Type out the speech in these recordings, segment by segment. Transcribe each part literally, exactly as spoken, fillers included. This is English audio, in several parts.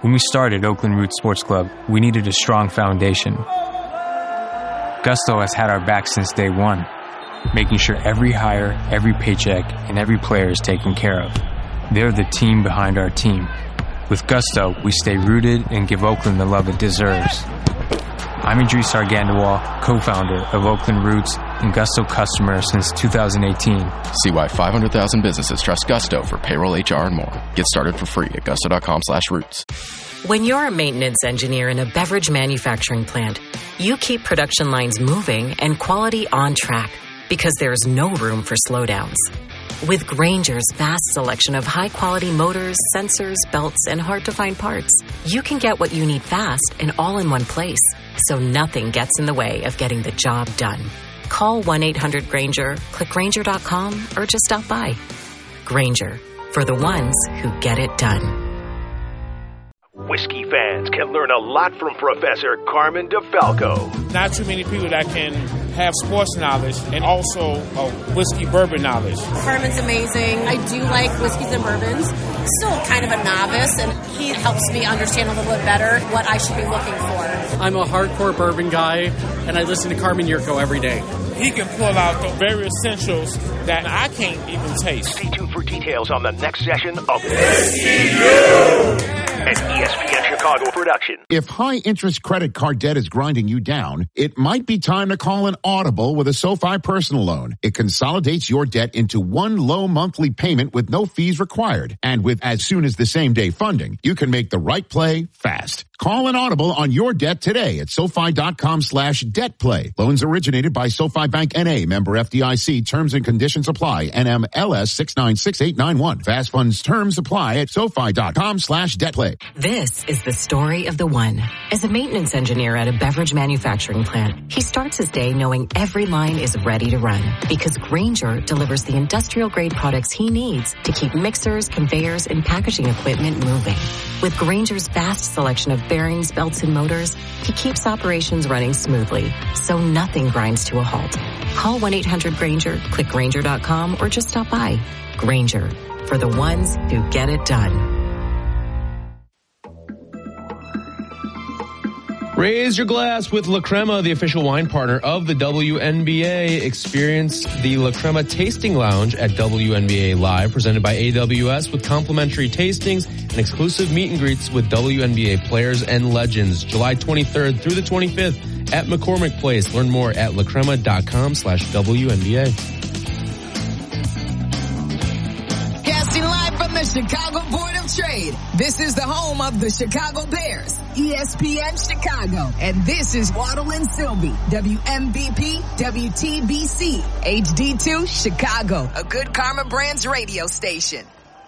When we started Oakland Roots Sports Club, we needed a strong foundation. Gusto has had our back since day one, making sure every hire, every paycheck, and every player is taken care of. They're the team behind our team. With Gusto, we stay rooted and give Oakland the love it deserves. I'm Idris Argandawal, co-founder of Oakland Roots and Gusto customer since two thousand eighteen. See why five hundred thousand businesses trust Gusto for payroll, H R, and more. Get started for free at gusto.com slash roots. When you're a maintenance engineer in a beverage manufacturing plant, you keep production lines moving and quality on track because there's no room for slowdowns. With Grainger's vast selection of high-quality motors, sensors, belts, and hard-to-find parts, you can get what you need fast and all in one place, so nothing gets in the way of getting the job done. Call one eight hundred Grainger, click Grainger dot com, or just stop by. Grainger, for the ones who get it done. Whiskey fans can learn a lot from Professor Carmen DeFalco. Not too many people that can have sports knowledge and also a whiskey bourbon knowledge. Carmen's amazing. I do like whiskeys and bourbons. Still kind of a novice, and he helps me understand a little bit better what I should be looking for. I'm a hardcore bourbon guy, and I listen to Carmen Yurko every day. He can pull out the very essentials that I can't even taste. Stay tuned for details on the next session of Whiskey U, an E S P N Chicago production. If high-interest credit card debt is grinding you down, it might be time to call an Audible with a SoFi personal loan. It consolidates your debt into one low monthly payment with no fees required. And with as soon as the same-day funding, you can make the right play fast. Call an Audible on your debt today at SoFi.com slash debt play. Loans originated by SoFi Bank N A, member F D I C. Terms and conditions apply. N M L S six nine six eight nine one. Fast funds terms apply at SoFi.com slash debt play. This is the story of the one. As a maintenance engineer at a beverage manufacturing plant, he starts his day knowing every line is ready to run because Grainger delivers the industrial-grade products he needs to keep mixers, conveyors, and packaging equipment moving. With Grainger's vast selection of bearings, belts, and motors, he keeps operations running smoothly, so nothing grinds to a halt. Call one eight hundred Grainger, click Grainger dot com, or just stop by. Grainger, for the ones who get it done. Raise your glass with La Crema, the official wine partner of the W N B A. Experience the La Crema Tasting Lounge at W N B A Live, presented by A W S, with complimentary tastings and exclusive meet and greets with W N B A players and legends. July twenty-third through the twenty-fifth at McCormick Place. Learn more at lacrema.com slash WNBA. Casting live from the Chicago Board of Trade. This is the home of the Chicago Bears, E S P N Chicago. And this is Waddle and Sylvie, W M V P, W T B C, H D two, Chicago, a Good Karma Brands radio station.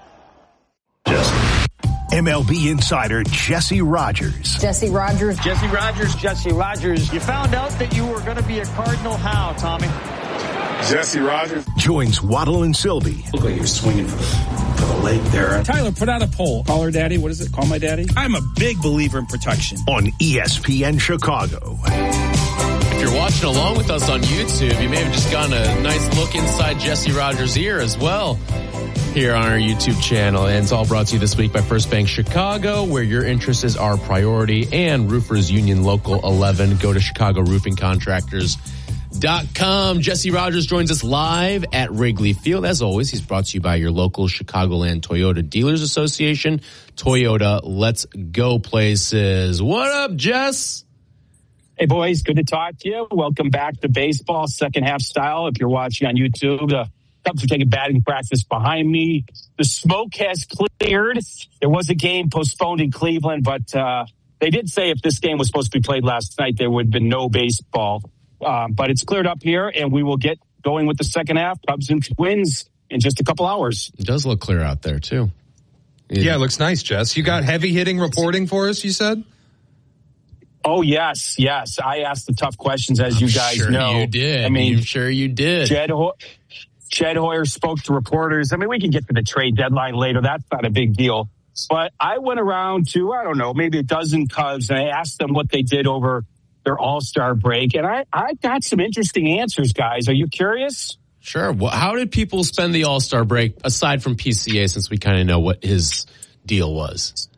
M L B insider Jesse Rogers. Jesse Rogers. Jesse Rogers. Jesse Rogers. You found out that you were going to be a Cardinal. How, Tommy? Jesse Rogers joins Waddle and Sylvie. Look like you're swinging for the, for the leg there. Tyler, put out a poll. Call her daddy. What is it? Call my daddy. I'm a big believer in protection. On E S P N Chicago. If you're watching along with us on YouTube, you may have just gotten a nice look inside Jesse Rogers' ear as well here on our YouTube channel. And it's all brought to you this week by First Bank Chicago, where your interests is our priority, and Roofers Union Local eleven. Go to Chicago Roofing Contractors. Dot com. Jesse Rogers joins us live at Wrigley Field. As always, he's brought to you by your local Chicagoland Toyota Dealers Association. Toyota, let's go places. What up, Jess? Hey, boys. Good to talk to you. Welcome back to baseball, second half style. If you're watching on YouTube, the Cubs are taking batting practice behind me. The smoke has cleared. There was a game postponed in Cleveland, but uh, they did say if this game was supposed to be played last night, there would have been no baseball. Um, but it's cleared up here, and we will get going with the second half. Cubs and Twins in just a couple hours. It does look clear out there, too. Yeah, yeah, it looks nice, Jess. You got heavy-hitting reporting for us, you said? Oh, yes, yes. I asked the tough questions, as I'm you guys sure know. you did. I mean, I'm sure you did. Jed, Ho- Jed Hoyer spoke to reporters. I mean, we can get to the trade deadline later. That's not a big deal. But I went around to, I don't know, maybe a dozen Cubs, and I asked them what they did over their all-star break. And I, I got some interesting answers, guys. Are you curious? Sure. Well, how did people spend the all-star break, aside from P C A, since we kind of know what his deal was?